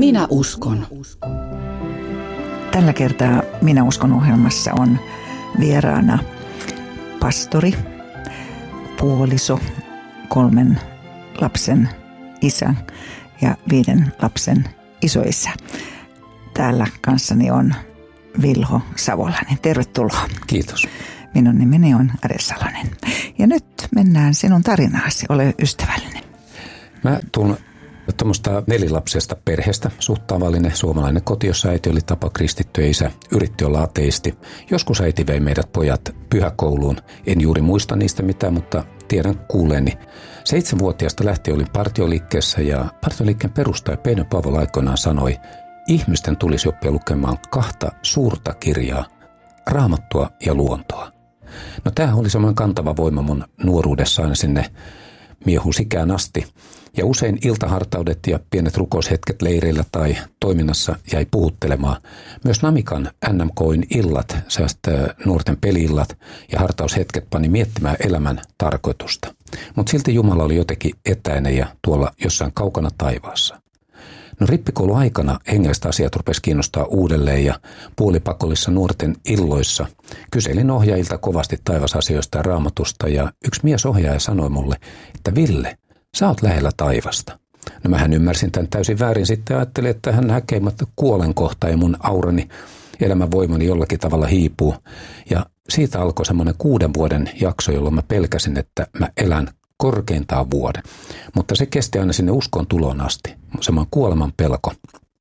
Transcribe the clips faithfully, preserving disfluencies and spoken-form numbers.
Minä uskon. Tällä kertaa Minä uskon -ohjelmassa on vieraana pastori, puoliso, kolmen lapsen isä ja viiden lapsen isoisä. Täällä kanssani on Vilho Savolainen. Tervetuloa. Kiitos. Minun nimeni on Ade Salonen. Ja nyt mennään sinun tarinaasi. Ole ystävällinen. Mä tulen tuommoista nelilapsesta perheestä, suht tavallinen suomalainen koti, jossa äiti oli tapa kristitty ja isä yritti olla ateisti. Joskus äiti vei meidät pojat pyhäkouluun. En juuri muista niistä mitään, mutta tiedän kuulleeni. Seitsemänvuotiaasta lähtien olin partioliikkeessä ja partioliikkeen perustaja Peino Paavola aikoinaan sanoi, ihmisten tulisi oppia lukemaan kahta suurta kirjaa, Raamattua ja luontoa. No tämähän oli semmoinen kantava voima mun nuoruudessa aina sinne miehusikään asti. Ja usein iltahartaudet ja pienet rukoushetket leireillä tai toiminnassa jäi puhuttelemaan. Myös Namikan N M K:n illat, säästä nuorten peli-illat ja hartaushetket pani miettimään elämän tarkoitusta. Mutta silti Jumala oli jotenkin etäinen ja tuolla jossain kaukana taivaassa. No rippikoulun aikana hengelliset asiat rupesi kiinnostaa uudelleen ja puolipakollisissa nuorten illoissa kyselin ohjaajilta kovasti taivasasioista ja raamatusta ja yksi miesohjaaja sanoi mulle, että Ville, sä oot lähellä taivasta. No mähän ymmärsin tämän täysin väärin sitten ja ajattelin, että hän häkeimättä kuolen kohta ja mun aurani, elämänvoimani jollakin tavalla hiipuu. Ja siitä alkoi semmoinen kuuden vuoden jakso, jolloin mä pelkäsin, että mä elän korkeintaan vuoden. Mutta se kesti aina sinne uskon tuloon asti, semmoinen kuoleman pelko.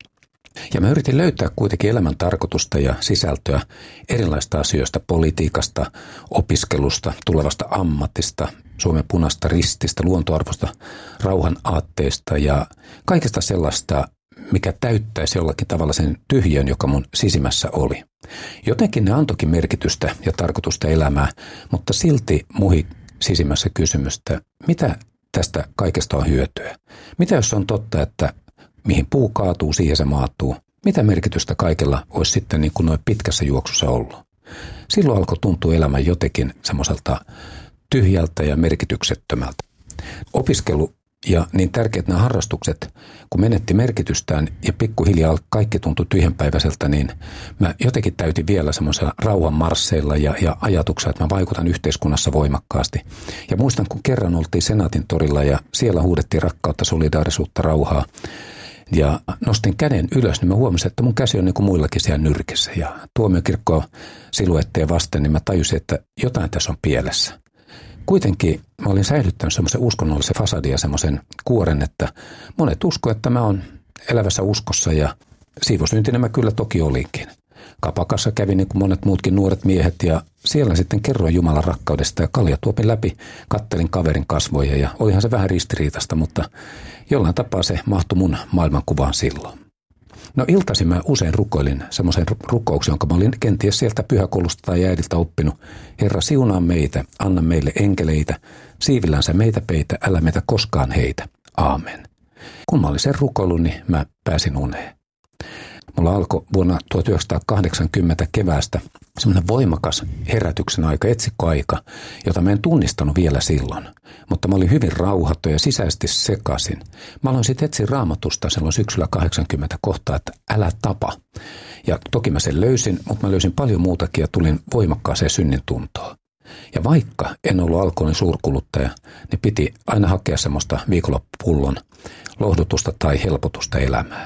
Ja mä yritin löytää kuitenkin elämän tarkoitusta ja sisältöä erilaisista asioista, politiikasta, opiskelusta, tulevasta ammatista, Suomen punaista rististä, luontoarvosta, rauhan aatteista ja kaikesta sellaista, mikä täyttäisi jollakin tavalla sen tyhjön, joka mun sisimmässä oli. Jotenkin ne antoikin merkitystä ja tarkoitusta elämää, mutta silti muhi sisimmässä kysymystä, mitä tästä kaikesta on hyötyä? Mitä jos on totta, että mihin puu kaatuu, siihen se maatuu? Mitä merkitystä kaikella olisi sitten niin kuin noin pitkässä juoksussa ollut? Silloin alkoi tuntua elämä jotenkin semmoiselta tyhjältä ja merkityksettömältä. Opiskelu ja niin tärkeät nämä harrastukset, kun menetti merkitystään ja pikkuhiljaa kaikki tuntui tyhjänpäiväiseltä, niin mä jotenkin täytin vielä semmoisella rauhan marsseilla ja, ja ajatuksella, että mä vaikutan yhteiskunnassa voimakkaasti. Ja muistan, kun kerran oltiin Senaatin torilla ja siellä huudettiin rakkautta, solidaarisuutta, rauhaa. Ja nostin käden ylös, niin mä huomasin, että mun käsi on niin kuin muillakin siellä nyrkissä. Ja tuomiokirkkoa siluetteja vasten, niin mä tajusin, että jotain tässä on pielessä. Kuitenkin mä olin säilyttänyt semmoisen uskonnollisen fasadin ja semmoisen kuoren, että monet uskoivat, että mä oon elävässä uskossa ja siivosyntinen mä kyllä toki olinkin. Kapakassa kävin niin kuin monet muutkin nuoret miehet ja siellä sitten kerroin Jumalan rakkaudesta ja kaljatuopin läpi kattelin kaverin kasvoja ja olihan se vähän ristiriitasta, mutta jollain tapaa se mahtui mun maailmankuvaan silloin. No iltaisin mä usein rukoilin semmoisen rukouksen, jonka mä olin kenties sieltä pyhäkoulusta tai äidiltä oppinut. Herra, siunaa meitä, anna meille enkeleitä, siivillänsä meitä peitä, älä meitä koskaan heitä. Aamen. Kun mä olin sen rukoilun, niin mä pääsin uneen. Mulla alkoi vuonna tuhatyhdeksänsataakahdeksankymmentä keväästä semmoinen voimakas herätyksen aika, etsikkoaika, jota mä en tunnistanut vielä silloin. Mutta mä olin hyvin rauhattu ja sisäisesti sekaisin. Mä aloin sitten etsiä Raamatusta silloin syksyllä kahdeksankymmentä kohtaa, että älä tapa. Ja toki mä sen löysin, mutta mä löysin paljon muutakin ja tulin voimakkaaseen synnin tuntoon. Ja vaikka en ollut alkoholin suurkuluttaja, niin piti aina hakea semmoista viikonloppupullon lohdutusta tai helpotusta elämään.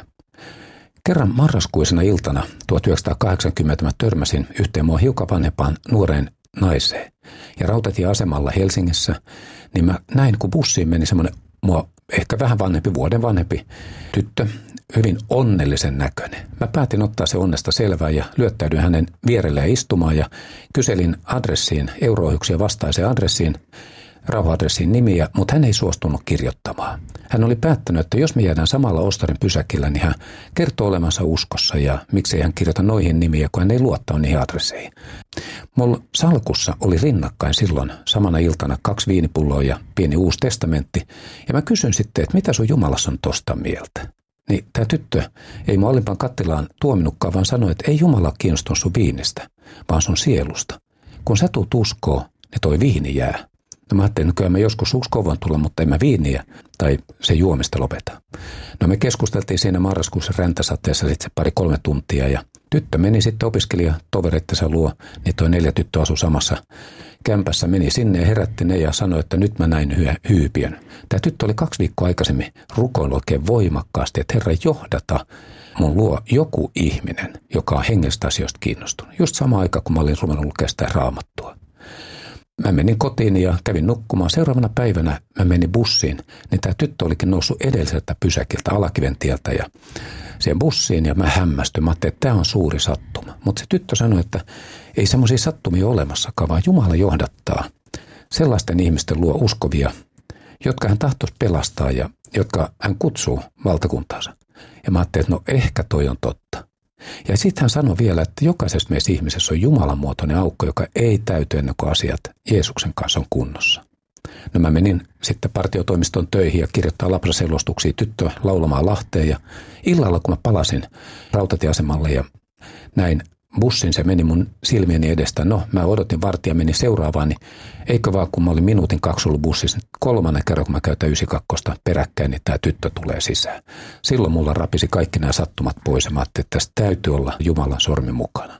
Kerran marraskuisena iltana tuhatyhdeksänsataakahdeksankymmentä mä törmäsin yhteen mua hiukan vanhempaan nuoreen naiseen. Ja rautatieasemalla Helsingissä, niin mä näin, kun bussiin meni semmoinen mua ehkä vähän vanhempi, vuoden vanhempi tyttö, hyvin onnellisen näköinen. Mä päätin ottaa se onnesta selvää ja lyöttäydyin hänen vierelleen istumaan ja kyselin adressiin, Euro-ohjuksia vastaiseen adressiin, rauha-adressiin nimiä, mutta hän ei suostunut kirjoittamaan. Hän oli päättänyt, että jos me jäädään samalla Ostarin pysäkillä, niin hän kertoo olemansa uskossa ja miksei hän kirjoita noihin nimiä, kun hän ei luottaa niihin adresseihin. Mulla salkussa oli rinnakkain silloin samana iltana kaksi viinipulloa ja pieni uusi testamentti. Ja mä kysyin sitten, että mitä sun Jumalassa on tosta mieltä? Niin tämä tyttö ei mun alimpaan kattilaan tuominutkaan, vaan sanoi, että ei Jumala kiinnostunut sun viinistä, vaan sun sielusta. Kun sä tuut uskoo, niin toi viini jää. No mä ajattelin, että kyllä mä joskus uskon voin tulla, mutta en mä viiniä tai se juomista lopeta. No me keskusteltiin siinä marraskuussa räntäsateessa sitten se pari kolme tuntia ja tyttö meni sitten opiskelijatovereittensa luo, niin toi neljä tyttö asui samassa kämpässä, meni sinne ja herätti ne ja sanoi, että nyt mä näin hy- hyypiön. Tämä tyttö oli kaksi viikkoa aikaisemmin rukoillut oikein voimakkaasti, että Herra johdata mun luo joku ihminen, joka on hengestä asioista kiinnostunut. Just sama aika, kun mä olin ruvennut lukea sitä Raamattua. Mä menin kotiin ja kävin nukkumaan. Seuraavana päivänä mä menin bussiin, niin tämä tyttö olikin noussut edelliseltä pysäkiltä Alakiven tieltä ja siihen bussiin ja mä hämmästyin. Mä ajattelin, että tämä on suuri sattuma. Mutta se tyttö sanoi, että ei semmoisia sattumia olemassakaan, vaan Jumala johdattaa sellaisten ihmisten luo uskovia, jotka hän tahtoisi pelastaa ja jotka hän kutsuu valtakuntaansa. Ja mä ajattelin, että no ehkä toi on totta. Ja sitten hän sanoi vielä, että jokaisessa meissä ihmisessä on Jumalan muotoinen aukko, joka ei täyty ennen kuin asiat Jeesuksen kanssa on kunnossa. No mä menin sitten partiotoimiston töihin ja kirjoittaa lapsiselostuksia tyttöä laulamaan Lahteen ja illalla kun mä palasin rautatieasemalle ja näin bussin, se meni mun silmieni edestä. No mä odotin vartija meni seuraavaan, niin eikö vaan kun mä olin minuutin kaksi ollut bussissa, kolmannen kerran kun mä käytän yhdeksänkymmentäkaksi peräkkäin, niin tää tyttö tulee sisään. Silloin mulla rapisi kaikki nämä sattumat pois ja mä ajattelin, että tässä täytyy olla Jumalan sormi mukana.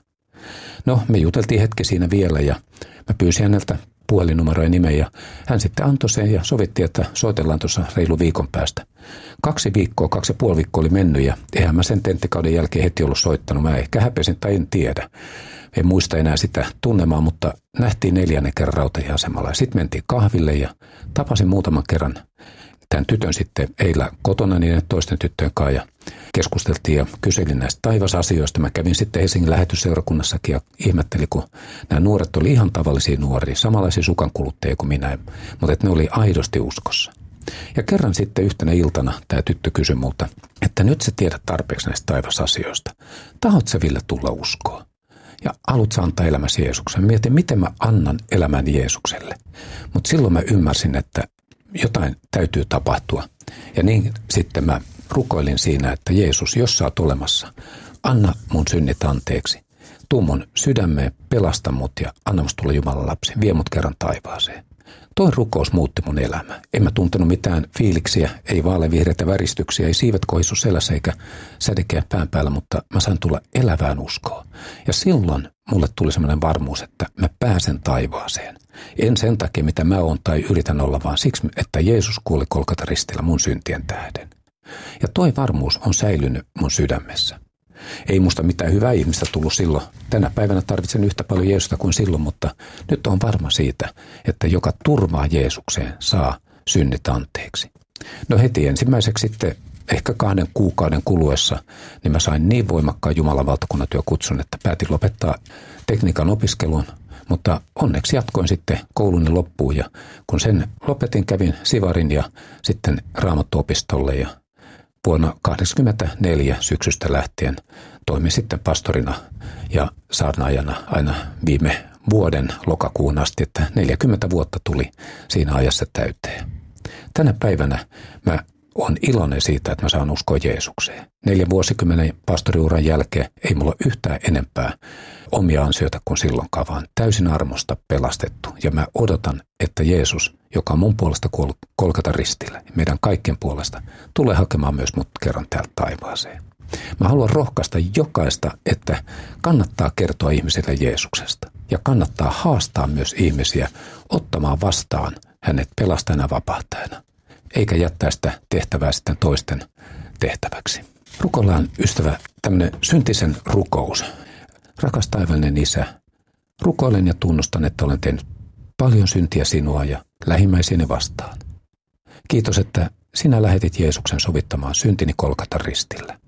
No me juteltiin hetki siinä vielä ja mä pyysin häneltä puhelinnumero ja nimen ja hän sitten antoi sen ja sovittiin, että soitellaan tuossa reilu viikon päästä. Kaksi viikkoa, kaksi ja puoli viikkoa oli mennyt ja eihän mä sen tenttikauden jälkeen heti ollut soittanut. Mä ehkä häpesin tai en tiedä. En muista enää sitä tunnemaan, mutta nähtiin neljännen kerran rautatieasemalla ja sitten mentiin kahville ja tapasin muutaman kerran tämän tytön sitten eilä kotona niiden toisten tyttöjen kanssa ja keskusteltiin ja kyselin näistä taivasasioista. Mä kävin sitten Helsingin lähetysseurakunnassakin ja ihmettelin, kun nämä nuoret oli ihan tavallisia nuoria, samanlaisia sukankuluttajia kuin minä, mutta että ne oli aidosti uskossa. Ja kerran sitten yhtenä iltana tämä tyttö kysyi multa, että nyt sä tiedät tarpeeksi näistä taivasasioista. Tahot sä Ville tulla uskoon? Ja haluat sä antaa elämäsi Jeesuksen? Mietin, miten mä annan elämän Jeesukselle. Mutta silloin mä ymmärsin, että jotain täytyy tapahtua. Ja niin sitten mä rukoilin siinä, että Jeesus, jos sä oot olemassa, anna mun synnit anteeksi. Tuu mun sydämeen, pelasta mut ja anna musta tulla Jumalan lapsi. Vie mut kerran taivaaseen. Toi rukous muutti mun elämää. En mä tuntenut mitään fiiliksiä, ei vaaleanvihreitä väristyksiä, ei siivet kohisu selässä eikä sädekeä pään päällä, mutta mä sain tulla elävään uskoon. Ja silloin mulle tuli semmoinen varmuus, että mä pääsen taivaaseen. En sen takia, mitä mä oon tai yritän olla, vaan siksi, että Jeesus kuoli Golgatan ristillä mun syntien tähden. Ja toi varmuus on säilynyt mun sydämessä. Ei musta mitään hyvää ihmistä tullut silloin. Tänä päivänä tarvitsen yhtä paljon Jeesusta kuin silloin, mutta nyt on varma siitä, että joka turvaa Jeesukseen saa synnit anteeksi. No heti ensimmäiseksi sitten ehkä kahden kuukauden kuluessa, niin mä sain niin voimakkaan Jumalan valtakunnan työkutsun, että päätin lopettaa tekniikan opiskelun, mutta onneksi jatkoin sitten kouluni loppuun ja kun sen lopetin, kävin Sivarin ja sitten Raamattuopistolle ja vuonna tuhatyhdeksänsataakahdeksankymmentäneljä syksystä lähtien toimin sitten pastorina ja saarnaajana aina viime vuoden lokakuun asti, että neljäkymmentä vuotta tuli siinä ajassa täyteen. Tänä päivänä mä oon iloinen siitä, että mä saan uskoa Jeesukseen. Neljän vuosikymmenen pastoriuran jälkeen ei mulla ole yhtään enempää omia ansioita kuin silloinkaan, vaan täysin armosta pelastettu. Ja mä odotan, että Jeesus, joka on mun puolesta kuollut Golgatan ristillä, meidän kaikkien puolesta, tulee hakemaan myös mut kerran täältä taivaaseen. Mä haluan rohkaista jokaista, että kannattaa kertoa ihmisille Jeesuksesta. Ja kannattaa haastaa myös ihmisiä ottamaan vastaan hänet pelastajana ja vapahtajana. Eikä jättää sitä tehtävää sitten toisten tehtäväksi. Rukoillaan, ystävä, tämmöinen syntisen rukous. Rakas taivaallinen Isä, rukoilen ja tunnustan, että olen tehnyt paljon syntiä sinua ja lähimmäisiäni vastaan. Kiitos, että sinä lähetit Jeesuksen sovittamaan syntini Golgatan ristillä.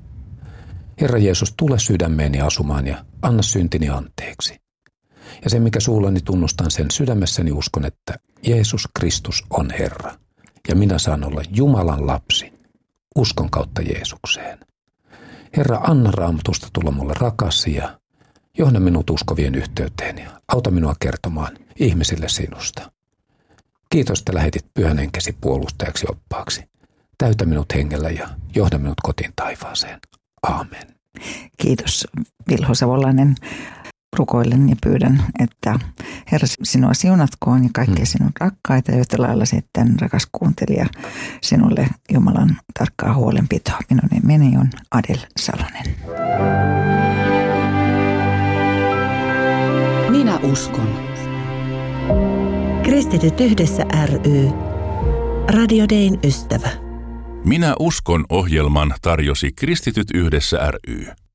Herra Jeesus, tule sydämeeni asumaan ja anna syntini anteeksi. Ja sen, mikä suullani tunnustan, sen sydämessäni uskon, että Jeesus Kristus on Herra. Ja minä saan olla Jumalan lapsi, uskon kautta Jeesukseen. Herra, anna Raamatusta tulla mulle rakas ja johda minut uskovien yhteyteen ja auta minua kertomaan ihmisille sinusta. Kiitos, että lähetit Pyhän Henkesi puolustajaksi oppaaksi. Täytä minut hengellä ja johda minut kotiin taivaaseen. Aamen. Kiitos, Vilho Savolainen. rukoilen ja pyydän, että Herra sinua siunatkoon ja kaikkia sinun rakkaita, ja yhtä lailla sitten, rakas kuuntelija, sinulle Jumalan tarkkaa huolenpitoa. Minun nimeni on Adel Salonen. Minä uskon. Kristityt yhdessä ry. Radio Dayn ystävä. Minä uskon -ohjelman tarjosi Kristityt yhdessä ry.